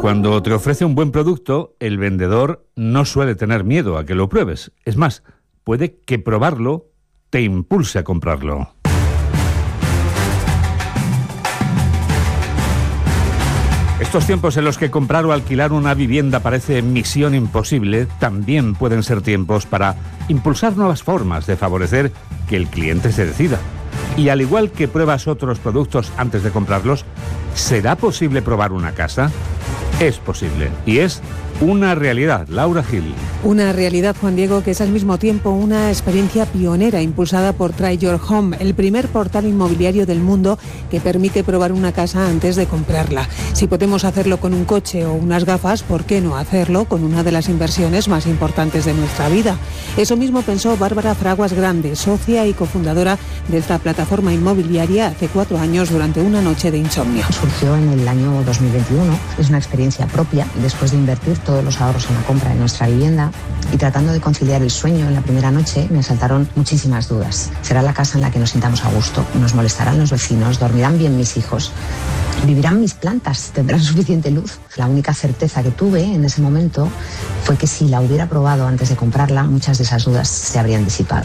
Cuando te ofrece un buen producto, el vendedor no suele tener miedo a que lo pruebes. Es más, puede que probarlo te impulse a comprarlo. Estos tiempos en los que comprar o alquilar una vivienda parece misión imposible, también pueden ser tiempos para impulsar nuevas formas de favorecer que el cliente se decida. Y al igual que pruebas otros productos antes de comprarlos, ¿será posible probar una casa? Es posible y es una realidad. Laura Gil. Una realidad, Juan Diego, que es al mismo tiempo una experiencia pionera impulsada por Try Your Home, el primer portal inmobiliario del mundo que permite probar una casa antes de comprarla. Si podemos hacerlo con un coche o unas gafas, ¿por qué no hacerlo con una de las inversiones más importantes de nuestra vida? Eso mismo pensó Bárbara Fraguas Grande, socia y cofundadora de esta plataforma inmobiliaria hace 4 años durante una noche de insomnio. Surgió en el año 2021, es una experiencia propia después de invertir todos los ahorros en la compra de nuestra vivienda y tratando de conciliar el sueño en la primera noche me asaltaron muchísimas dudas. ¿Será la casa en la que nos sintamos a gusto? ¿Nos molestarán los vecinos? ¿Dormirán bien mis hijos? ¿Vivirán mis plantas? ¿Tendrán suficiente luz? La única certeza que tuve en ese momento fue que si la hubiera probado antes de comprarla, muchas de esas dudas se habrían disipado.